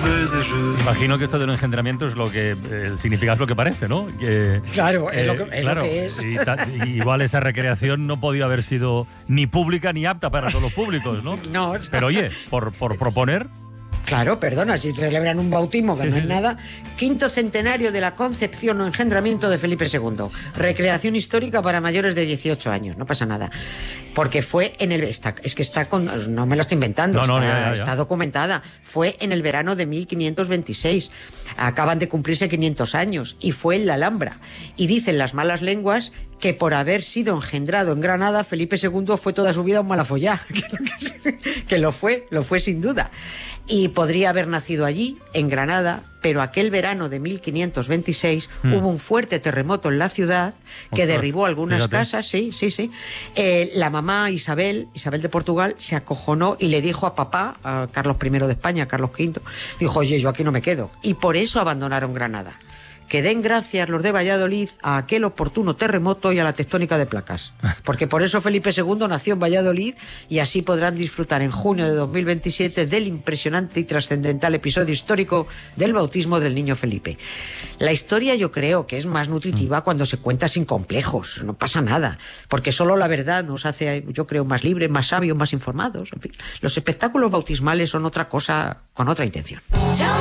faisais je. Imagino que esto del engendramiento es lo que significa lo que parece, ¿no? Claro, es lo que es. Y igual esa recreación no podía haber sido ni pública ni apta para todos los públicos, ¿no? No. Pero oye, por proponer... Claro, perdona, si celebran un bautismo que no es nada. Quinto centenario de la concepción o engendramiento de Felipe II. Recreación histórica para mayores de 18 años, no pasa nada. Porque fue en el... no me lo estoy inventando, está documentada. Fue en el verano de 1526. Acaban de cumplirse 500 años y fue en la Alhambra. Y dicen las malas lenguas que por haber sido engendrado en Granada, Felipe II fue toda su vida un malafollá. Que lo fue sin duda. Y podría haber nacido allí, en Granada, pero aquel verano de 1526 hubo un fuerte terremoto en la ciudad que derribó algunas casas, sí. La mamá Isabel de Portugal, se acojonó y le dijo a papá, a Carlos I de España, a Carlos V, dijo, oye, yo aquí no me quedo. Y por eso abandonaron Granada. Que den gracias los de Valladolid a aquel oportuno terremoto y a la tectónica de placas. Porque por eso Felipe II nació en Valladolid y así podrán disfrutar en junio de 2027 del impresionante y trascendental episodio histórico del bautismo del niño Felipe. La historia yo creo que es más nutritiva cuando se cuenta sin complejos, no pasa nada, porque solo la verdad nos hace, yo creo, más libres, más sabios, más informados, en fin. Los espectáculos bautismales son otra cosa con otra intención.